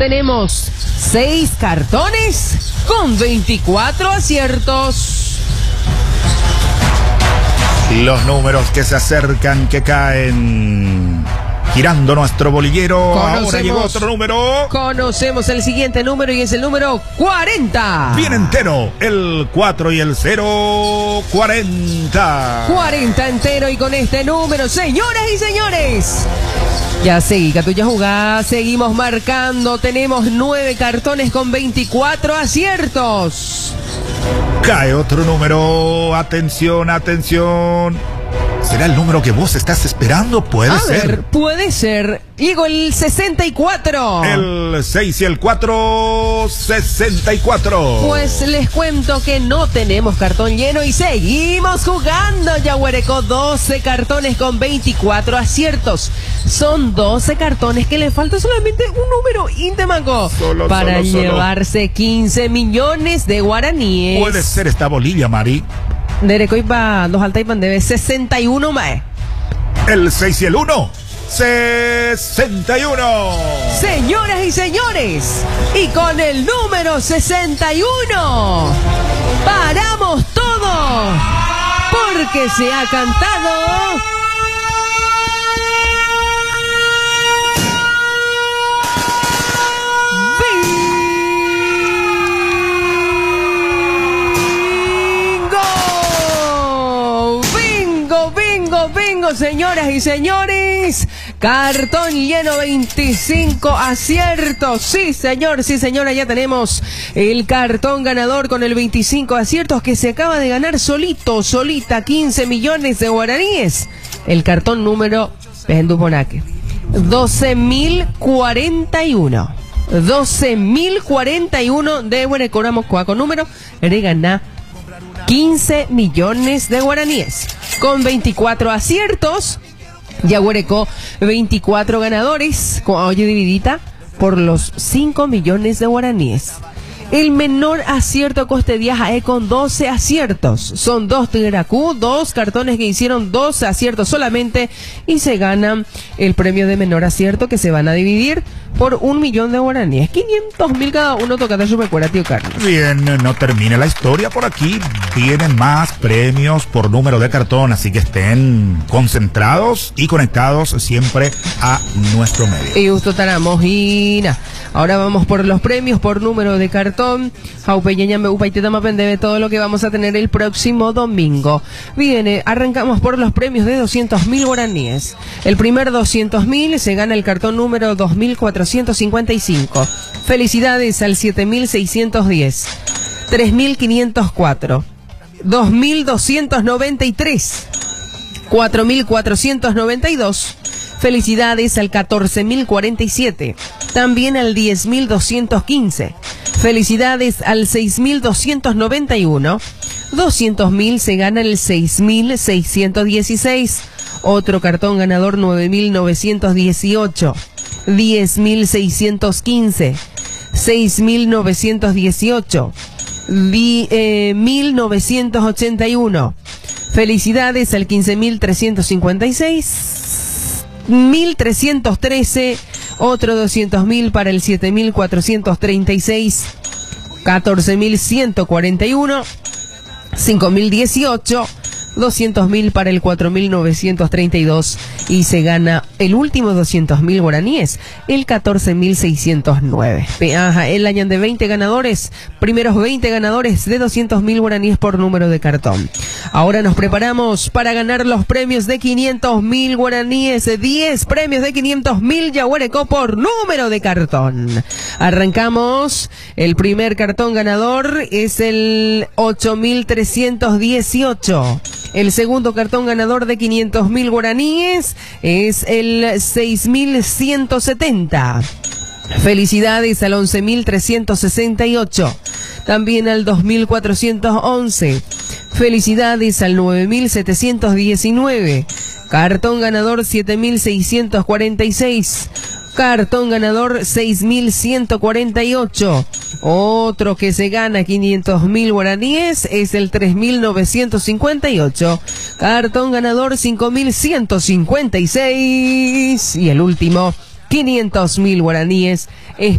tenemos 6 cartones con 24 aciertos. Los números que se acercan, que caen. Girando nuestro bolillero. Ahora llegó otro número. Conocemos el siguiente número y es el número 40. Bien entero. El 4 y el 0. 40. 40 entero y con este número, señoras y señores. Ya seguí, Catuya jugada. Seguimos marcando. Tenemos 9 cartones con 24 aciertos. Cae otro número. Atención, atención. ¿Será el número que vos estás esperando? Puede ser. Puede ser. Llegó el 64. El 6 y el 4, 64. Pues les cuento que no tenemos cartón lleno y seguimos jugando, Yaguareco. 12 cartones con 24 aciertos. Son 12 cartones que le falta solamente un número íntemango para llevarse 15 millones de guaraníes. Puede ser esta Bolivia, Mari. Dereco iba 2 alta y pandebe 61 mae. El 6 y el 1, 61. Señoras y señores, y con el número 61 paramos todo porque se ha cantado señoras y señores. Cartón lleno, 25 aciertos. Sí, señor, sí, señora, ya tenemos el cartón ganador con el 25 aciertos que se acaba de ganar solita, 15 millones de guaraníes. El cartón número, Penduponaque, 12.041. 12.041 de Huerecoramos con número Regana 15 millones de guaraníes. Con 24 aciertos, Yaguareco 24 ganadores, con oye dividida por los 5 millones de guaraníes. El menor acierto coste viaja con 12 aciertos. Son 2 Tigracú, 2 cartones que hicieron 12 aciertos solamente y se ganan el premio de menor acierto que se van a dividir por 1 millón de guaraníes. 500.000 cada uno. Tocata su recuerda, tío Carlos. Bien, no termina la historia por aquí. Vienen más premios por número de cartón, así que estén concentrados y conectados siempre a nuestro medio. Y justo estaremos y ahora vamos por los premios por número de cartón. Jaupeñeña me upa y te tama pendebe todo lo que vamos a tener el próximo domingo. Viene, arrancamos por los premios de 200.000 guaraníes. El primer 200.000 se gana el cartón número 2.455. Felicidades al 7.610. 3.504. 2.293. 4.492. Felicidades al 14.047. También al 10.215. Felicidades al 6.291. 200.000 se gana el 6.616. Otro cartón ganador 9.918. 10.615. 6.918. 1.981. Felicidades al 15.356. 1.313. Otro 200.000 para el 7.436. 14.141. 5.018. 200.000 para el 4.932 y se gana el último 200.000 guaraníes, el 14.609. Ajá, el año de 20 ganadores, primeros 20 ganadores de 200.000 guaraníes por número de cartón. Ahora nos preparamos para ganar los premios de 500.000 guaraníes, 10 premios de 500.000 Yaguareco por número de cartón. Arrancamos, el primer cartón ganador es el 8.318. El segundo cartón ganador de 500.000 guaraníes es el 6.170. Felicidades al 11.368. También al 2.411. Felicidades al 9.719. Cartón ganador 7.646. Cartón ganador 6.148. Otro que se gana 500.000 guaraníes es el 3.958. Cartón ganador 5.156. Y el último 500.000 guaraníes es